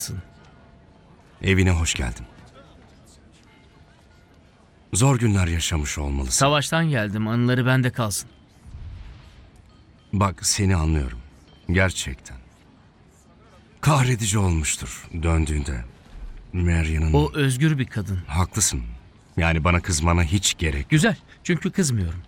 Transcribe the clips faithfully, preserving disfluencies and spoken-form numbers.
Evine hoş geldin. Zor günler yaşamış olmalısın. Savaştan geldim. Anıları bende kalsın. Bak, seni anlıyorum. Gerçekten. Kahredici olmuştur döndüğünde. Marian'ın... O özgür bir kadın. Haklısın. Yani bana kızmana hiç gerek. Güzel. Çünkü kızmıyorum.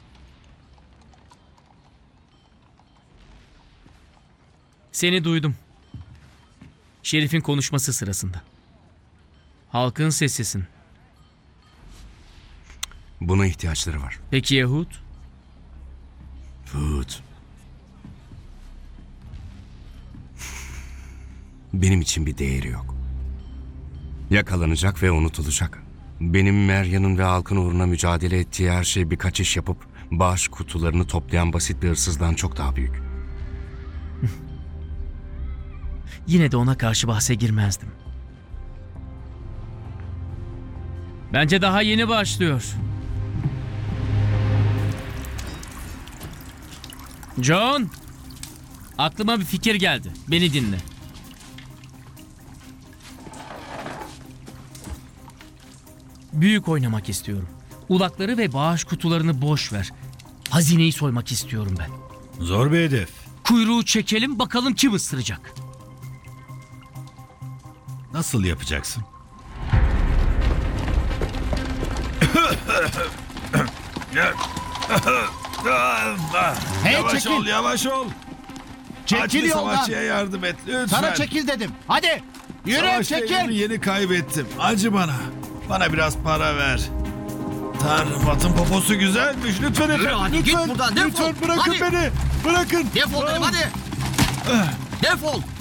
Seni duydum. Şerif'in konuşması sırasında. Halkın sesisin. Buna ihtiyaçları var. Peki Yahud? Food. Benim için bir değeri yok. Yakalanacak ve unutulacak. Benim Marian'ın ve halkın uğruna mücadele ettiği her şey birkaç iş yapıp bağış kutularını toplayan basit bir hırsızdan çok daha büyük. Yine de ona karşı bahse girmezdim. Bence daha yeni başlıyor. John! Aklıma bir fikir geldi. Beni dinle. Büyük oynamak istiyorum. Ulakları ve bağış kutularını boş ver. Hazineyi soymak istiyorum ben. Zor bir hedef. Kuyruğu çekelim, bakalım kim ısıracak. Nasıl yapacaksın? Hey, yavaş çekil. ol, yavaş ol. Çekil Acil yoldan. savaşçıya yardım et lütfen. Sana çekil dedim. Hadi. Yürü, Savaşta çekil. elimi yeni kaybettim. Acı bana. Bana biraz para ver. Tanrım, atın poposu güzelmiş. Lütfen efendim. hadi, git lütfen, buradan, defol. lütfen bırakın Hadi. beni. Bırakın. Defol dedim, hadi. Defol.